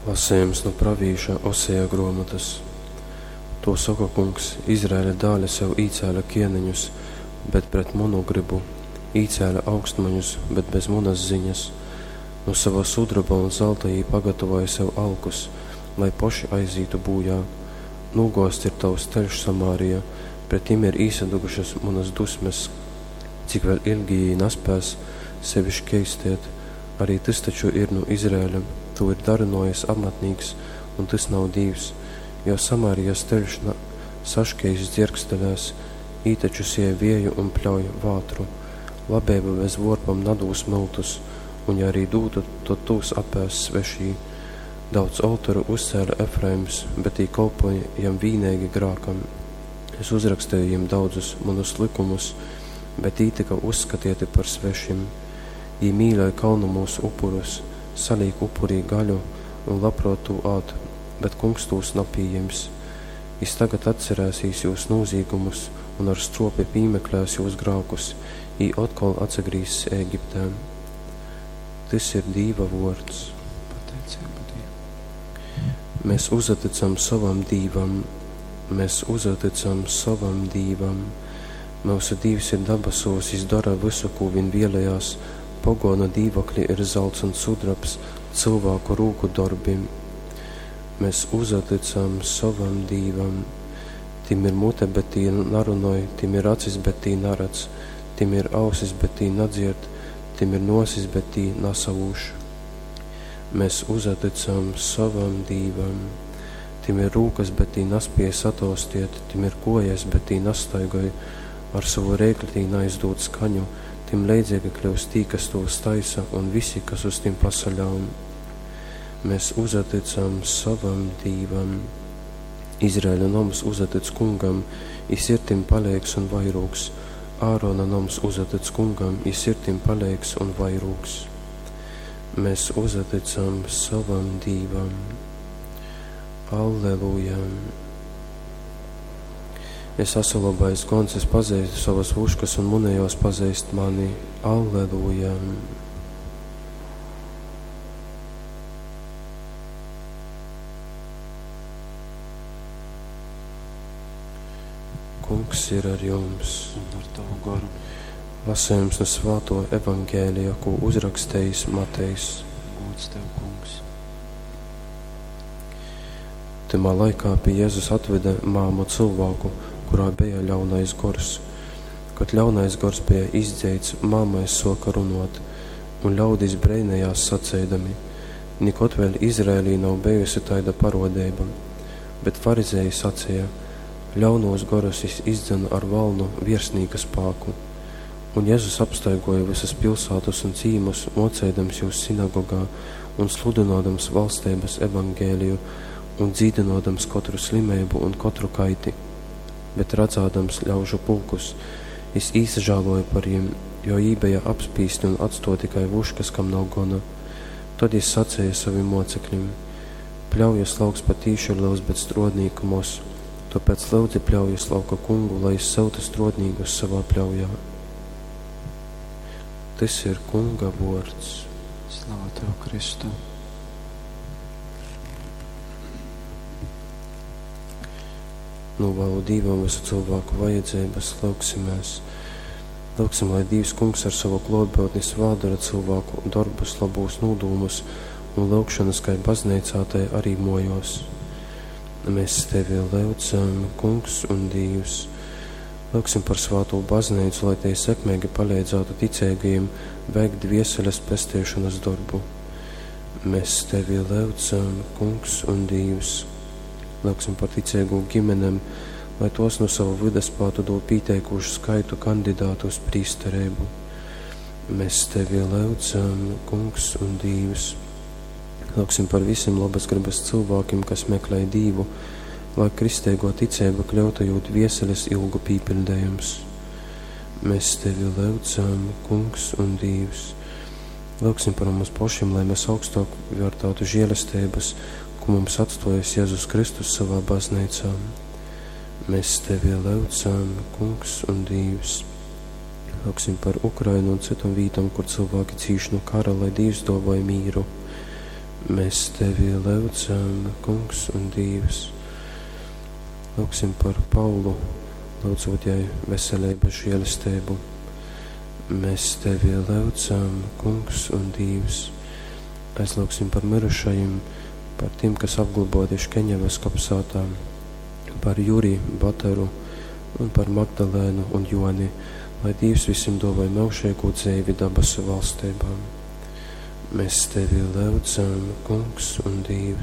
Lasījums no pravīša Oseja grāmatas. To saka kungs, Izraēla dāļa sev īcēla kieniņus, bet pret munu gribu, īcēla augstmaņus, bet bez munas ziņas. No sava sudraba un zelta jī pagatavoja sev alkus, lai poši aizītu būjā. Nūgost ir tavs ceļš Samārija, pret tiem ir īsadugušas munas dusmes, cik vēl ilgi jī naspēs sevi škeistiet. Arī tas taču ir no Izraēļa, tu ir darinojis amatnīgs, un tas nav divs, jo Samārijas ceļš saškejas dzirksteļās, ītaču sie vieju un pļauj vātru. Labēba bez vorpam nadūs miltus, un ja arī dūtu, to tūs apēs svešī. Daudz oltaru uzcēla Efraims, bet tī kolpoja jam vīnēgi grākam. Es uzrakstīju jiem daudzus manus likumus, bet tī tika uzskatieti par svešim. Jī mīlēja kalnu mūsu upurus, salīk upurī gaļu un labprot tū āt, bet kungs tūs napījams. Jis tagad atcerēsīs jūs nozīgumus un ar stropi pīmeklēs jūs grākus, jī otkal atsagrīzes Ēģiptē. Tas ir Dīva vārds. Pateicību Dievam. Mēs uzaticam savam Dīvam, mēs uzaticam savam Dīvam. Mūsu Dīvs ir dabasos, jis dara visu, ko viņ vēlējās. Pogona dīvokļi ir zelts un sudrabs cilvēku rūku darbim. Mēs uzaticam savam Dīvam. Tim ir mute, bet tī narunoj, tim ir acis, bet tī naredz, tim ir ausis, bet tī nadzird, tim ir nosis, bet tī nasavūš. Mēs uzaticam savam Dīvam. Tim ir rūkas, bet tī naspēja satostiet, tim ir kojas, bet tī nastaigoja, ar savu rēkli tī naizdūt skaņu. Tim leidzīgi kļūst tī, kas tos taisa, un visi, kas uz tim pasaļaun. Mēs uzaticam savam Dīvam. Izraēļa noms uzatic kungam, jis ir tim palīgs un vairūks. Ārona noms uzatic kungam, jis ir tim palīgs un vairūks. Mēs uzaticam savam Dīvam. Alleluja! Es esmu labais gons, es pazīstu savas vuškas un munējos pazīst mani. Alleluja! Kungs ir ar jums. Un ar tavu garu. Lasējums no svēto evangēlija, ko uzrakstējis Matejs. Gods tev, kungs. Timā laikā pie Jēzus atveda māmu cilvēku, kurā bija ļaunais gors. Kad ļaunais gors bija izdzēts, māmai soka runot, un ļaudis breinējās sacēdami. Nikot vēl Izraēlī nav bijusi taida parodeiba, bet farizēji sacēja, ļaunos gorus izdzena ar valnu virsnīka spāku. Un Jēzus apstaigoja visas pilsātus un cīmus, mocēdams jūs sinagogā un sludinādams valstības evangēliju un dzīdinādams katru slimību un katru kaiti. Bet redzādams ļaužu pulkus, jis īsažāloja par jiem, jo jī bija apspīsti un atsto tikai vuškas, kam nav gona. Tad jis sacēja savim mocekļim, pļaujas lauks patīši ir liels, bet strodnīku mos, tāpēc lūdzi pļaujas lauka kungu, lai jis sauta strodnīgus savā pļaujā. Tas ir kunga vārds. Slava tev, Kristu. Novēlu Dīvam visu cilvēku vajadzības, lūksimies. Lūksim, lai Dīvs kungs ar savu klātbūtni svādara cilvēku darbus, labus nodūmus un lūkšanas, kai baznīcā tai arī mojos. Mēs tevi lūdzam, kungs un Dīvs. Lūksim par svāto baznīcu, lai tai sekmīgi palīdzētu ticīgajiem veikt dvieseles pestiešanas darbu. Mēs tevi lūdzam, kungs un Dīvs. Lūksim par ticīgu ģimenēm, lai tos no savu vides spētu dot pieteikušu skaitu kandidātu uz prīsterību. Mēs tevi lūdzam, kungs un Dīvs. Lūksim par visiem labas gribas cilvēkiem, kas meklē Dīvu, lai kristīgo ticība kļautu jūt vieseles ilgu pīpildējums. Mēs tevi lūdzam, kungs un Dīvs. Lūksim par mums pašiem, lai mēs augstāk vērtātu žēlastības, ko mums atstojas Jēzus Kristus savā baznīcā. Mēs tevi lūdzam, kungs un Dīvs. Lūksim par Ukrainu un citam vītam, kur cilvēki cīš no kara, lai Dievs dāvāj mīru. Mēs tevi lūdzam, kungs un Dievs. Lūksim par Paulu, lūdzot jai veselību, žēlastību. Mēs tevi lūdzam, kungs un Dievs. Aizlūksim par mirušajiem, par tiem, kas apglabājuši Keņevas kapsētām, par Juriju Bataru un par Magdalēnu un Joni, lai Dievs visiem dāvāj mūžīgo dzīvi debesu valstībām. Mēs tevi lūdzam, kungs un Dievs.